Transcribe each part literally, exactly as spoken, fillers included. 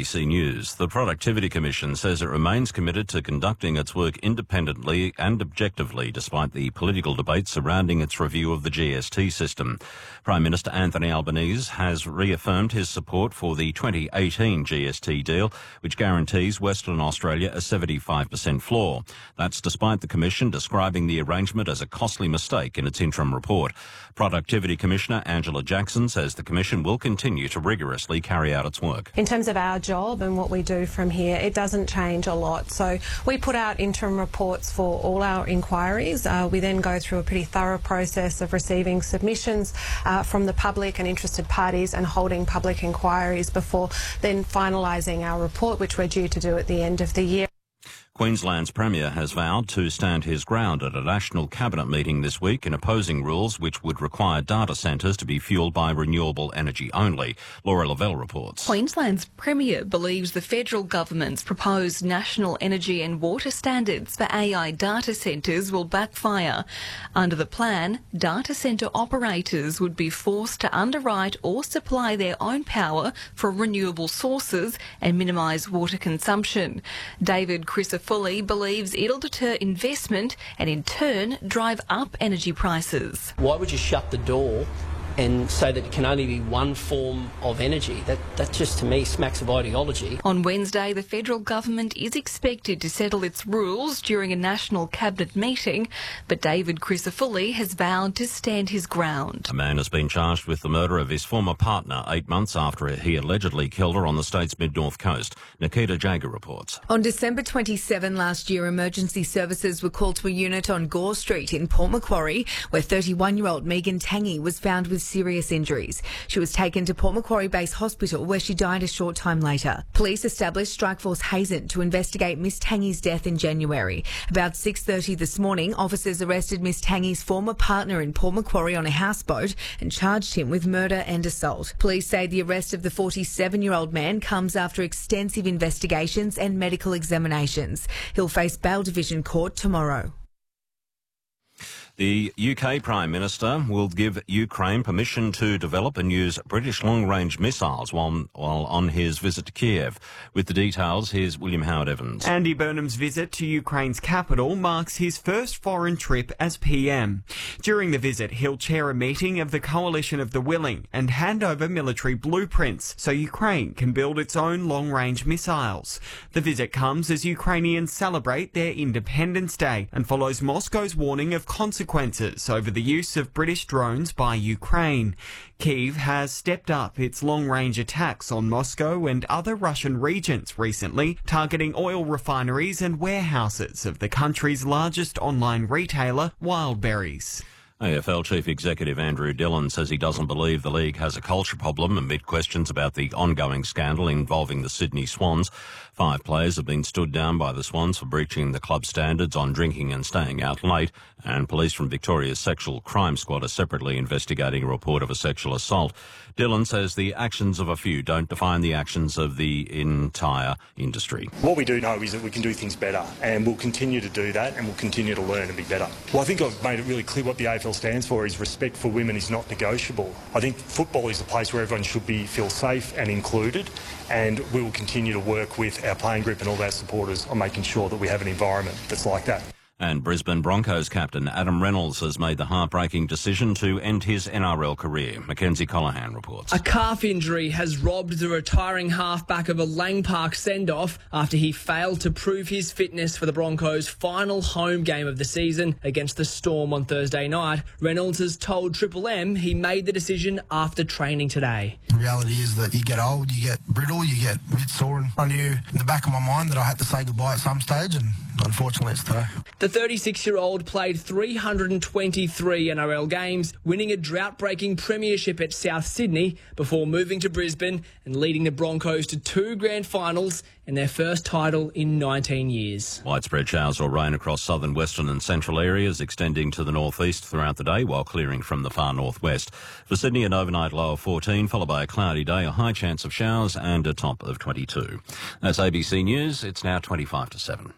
B C News. The Productivity Commission says it remains committed to conducting its work independently and objectively despite the political debate surrounding its review of the G S T system. Prime Minister Anthony Albanese has reaffirmed his support for the twenty eighteen G S T deal, which guarantees Western Australia a seventy-five percent floor. That's despite the Commission describing the arrangement as a costly mistake in its interim report. Productivity Commissioner Angela Jackson says the Commission will continue to rigorously carry out its work. In terms of our job and what we do from here, it doesn't change a lot. So we put out interim reports for all our inquiries. Uh, we then go through a pretty thorough process of receiving submissions uh, from the public and interested parties and holding public inquiries before then finalising our report, which we're due to do at the end of the year. Queensland's Premier has vowed to stand his ground at a National Cabinet meeting this week in opposing rules which would require data centres to be fuelled by renewable energy only. Laura Lavelle reports. Queensland's Premier believes the federal government's proposed national energy and water standards for A I data centres will backfire. Under the plan, data centre operators would be forced to underwrite or supply their own power from renewable sources and minimise water consumption. David Christopher Fully believes it'll deter investment and in turn drive up energy prices. Why would you shut the door and say that it can only be one form of energy? That, that just to me smacks of ideology. On Wednesday, the federal government is expected to settle its rules during a National Cabinet meeting, but David Crisafulli has vowed to stand his ground. A man has been charged with the murder of his former partner eight months after he allegedly killed her on the state's mid-north coast. Nikita Jager reports. On December twenty-seventh last year, emergency services were called to a unit on Gore Street in Port Macquarie, where thirty-one-year-old Megan Tangy was found with serious injuries. She was taken to Port Macquarie Base Hospital, where she died a short time later. Police established Strikeforce Hazen to investigate Miss Tangy's death in January. About six thirty this morning, officers arrested Miss Tangy's former partner in Port Macquarie on a houseboat and charged him with murder and assault. Police say the arrest of the forty-seven-year-old man comes after extensive investigations and medical examinations. He'll face bail division court tomorrow. The U K Prime Minister will give Ukraine permission to develop and use British long-range missiles while, while on his visit to Kiev. With the details, here's William Howard Evans. Andy Burnham's visit to Ukraine's capital marks his first foreign trip as P M. During the visit, he'll chair a meeting of the Coalition of the Willing and hand over military blueprints so Ukraine can build its own long-range missiles. The visit comes as Ukrainians celebrate their Independence Day and follows Moscow's warning of consequences consequences over the use of British drones by Ukraine. Kyiv has stepped up its long-range attacks on Moscow and other Russian regions recently, targeting oil refineries and warehouses of the country's largest online retailer, Wildberries. A F L Chief Executive Andrew Dillon says he doesn't believe the league has a culture problem amid questions about the ongoing scandal involving the Sydney Swans. Five players have been stood down by the Swans for breaching the club standards on drinking and staying out late, and police from Victoria's Sexual Crime Squad are separately investigating a report of a sexual assault. Dillon says the actions of a few don't define the actions of the entire industry. What we do know is that we can do things better, and we'll continue to do that, and we'll continue to learn and be better. Well, I think I've made it really clear what the A F L stands for is respect for women is not negotiable. I think football is a place where everyone should be feel safe and included, and we will continue to work with our playing group and all our supporters on making sure that we have an environment that's like that. And Brisbane Broncos captain Adam Reynolds has made the heartbreaking decision to end his N R L career. Mackenzie Colohan reports. A calf injury has robbed the retiring halfback of a Lang Park send-off after he failed to prove his fitness for the Broncos' final home game of the season against the Storm on Thursday night. Reynolds has told Triple M he made the decision after training today. The reality is that you get old, you get brittle, you get a bit sore, and I knew in the back of my mind that I had to say goodbye at some stage, and unfortunately it's today. The thirty-six-year-old played three hundred twenty-three N R L games, winning a drought-breaking premiership at South Sydney before moving to Brisbane and leading the Broncos to two grand finals and their first title in nineteen years. Widespread showers or rain across southern, western and central areas, extending to the northeast throughout the day while clearing from the far northwest. For Sydney, an overnight low of fourteen, followed by a cloudy day, a high chance of showers and a top of twenty-two. That's A B C News. It's now twenty-five to seven.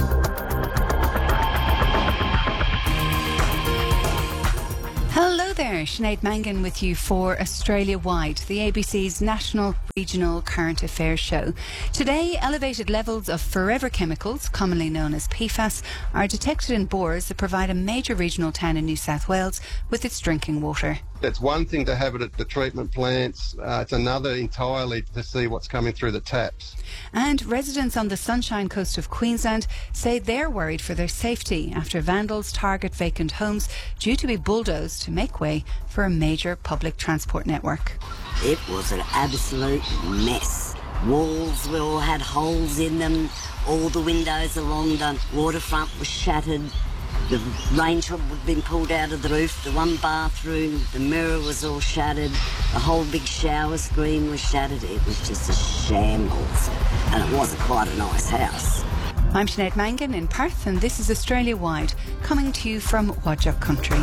Hello there. there, Sinead Mangan with you for Australia Wide, the A B C's national regional current affairs show. Today, elevated levels of forever chemicals, commonly known as P FAS, are detected in bores that provide a major regional town in New South Wales with its drinking water. It's one thing to have it at the treatment plants, uh, it's another entirely to see what's coming through the taps. And residents on the Sunshine Coast of Queensland say they're worried for their safety after vandals target vacant homes due to be bulldozed to make way for a major public transport network. It was an absolute mess. Walls were all had holes in them, all the windows along the waterfront were shattered. The rain tub had been pulled out of the roof, the one bathroom, the mirror was all shattered, the whole big shower screen was shattered. It was just a shambles, and it wasn't quite a nice house. I'm Sinead Mangan in Perth, and this is Australia Wide, coming to you from Wadjuk Country.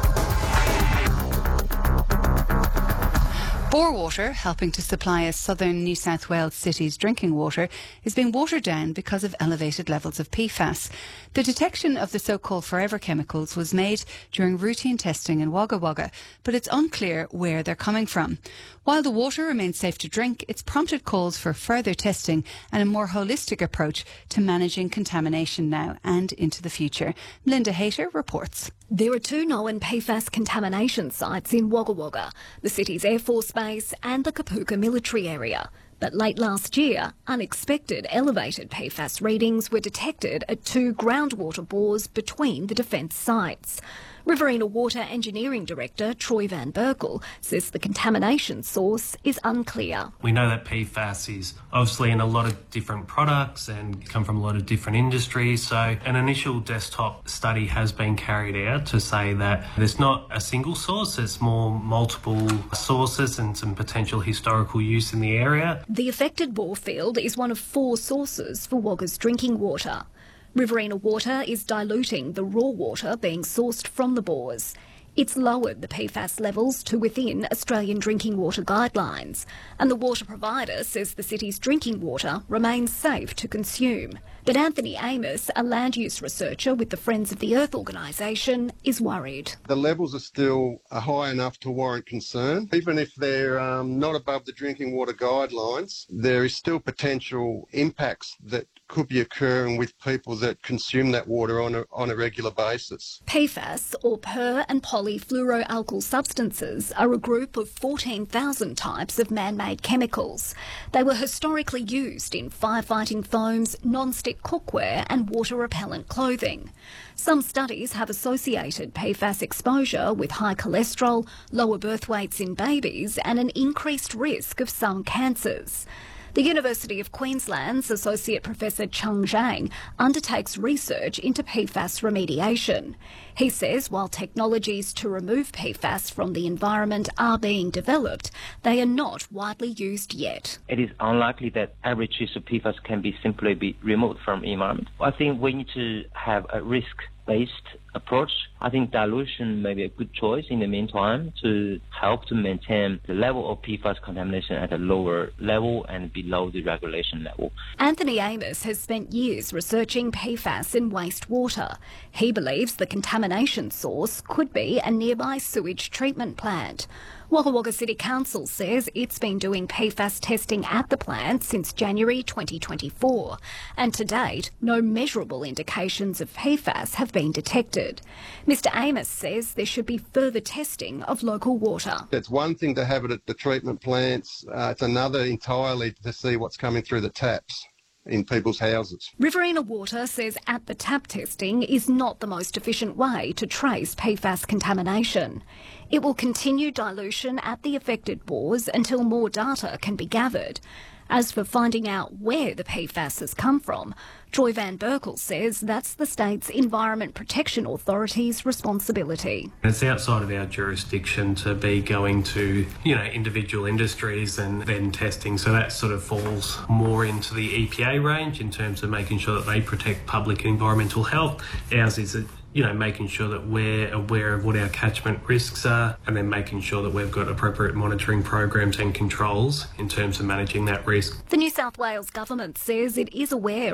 Bore water, helping to supply a southern New South Wales city's drinking water, is being watered down because of elevated levels of P FAS. The detection of the so-called forever chemicals was made during routine testing in Wagga Wagga, but it's unclear where they're coming from. While the water remains safe to drink, it's prompted calls for further testing and a more holistic approach to managing contamination now and into the future. Linda Hayter reports. There are two known P FAS contamination sites in Wagga Wagga, the city's Air Force Base and the Kapooka military area. But late last year, unexpected elevated P FAS readings were detected at two groundwater bores between the defence sites. Riverina Water Engineering Director Troy Van Berkel says the contamination source is unclear. We know that P FAS is obviously in a lot of different products and come from a lot of different industries. So an initial desktop study has been carried out to say that there's not a single source, it's more multiple sources and some potential historical use in the area. The affected bore field is one of four sources for Wagga's drinking water. Riverina Water is diluting the raw water being sourced from the bores. It's lowered the P FAS levels to within Australian drinking water guidelines, and the water provider says the city's drinking water remains safe to consume. But Anthony Amos, a land use researcher with the Friends of the Earth organisation, is worried. The levels are still high enough to warrant concern. Even if they're um, not above the drinking water guidelines, there is still potential impacts that could be occurring with people that consume that water on a, on a regular basis. P FAS, or per and polyfluoroalkyl substances, are a group of fourteen thousand types of man-made chemicals. They were historically used in firefighting foams, non-stick cookware and water-repellent clothing. Some studies have associated P FAS exposure with high cholesterol, lower birth weights in babies and an increased risk of some cancers. The University of Queensland's Associate Professor Chung Zhang undertakes research into P FAS remediation. He says while technologies to remove P FAS from the environment are being developed, they are not widely used yet. It is unlikely that every trace of P FAS can be simply be removed from the environment. I think we need to have a risk-based approach. I think dilution may be a good choice in the meantime to help to maintain the level of P FAS contamination at a lower level and below the regulation level. Anthony Amos has spent years researching P FAS in wastewater. He believes the contamination source could be a nearby sewage treatment plant. Wagga Wagga City Council says it's been doing P FAS testing at the plant since January twenty twenty-four, and to date, no measurable indications of P FAS have been detected. Mister Amos says there should be further testing of local water. It's one thing to have it at the treatment plants, uh, it's another entirely to see what's coming through the taps in people's houses. Riverina Water says at the tap testing is not the most efficient way to trace P FAS contamination. It will continue dilution at the affected bores until more data can be gathered. As for finding out where the P FAS has come from, Troy Van Berkel says that's the state's Environment Protection Authority's responsibility. It's outside of our jurisdiction to be going to, you know, individual industries and then testing, so that sort of falls more into the E P A range in terms of making sure that they protect public and environmental health. Ours is a you know, making sure that we're aware of what our catchment risks are and then making sure that we've got appropriate monitoring programs and controls in terms of managing that risk. The New South Wales government says it is aware of a case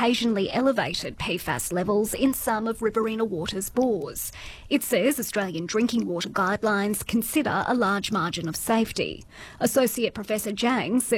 occasionally elevated P FAS levels in some of Riverina Water's bores. It says Australian drinking water guidelines consider a large margin of safety. Associate Professor Jang says